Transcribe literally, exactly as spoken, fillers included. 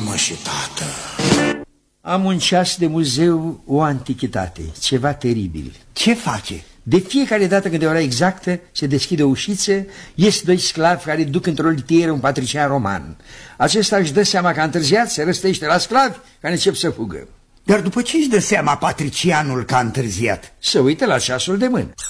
mamă și tată. Am un ceas de muzeu, o antichitate, ceva teribil. Ce face? De fiecare dată când e ora exactă, se deschide o ușiță, ies doi sclavi care duc într-o litieră un patrician roman. Acesta își dă seama că a întârziat, se răstește la sclavi care încep să fugă. Dar după ce își dă seama patricianul că a întârziat? Se uită la ceasul de mână.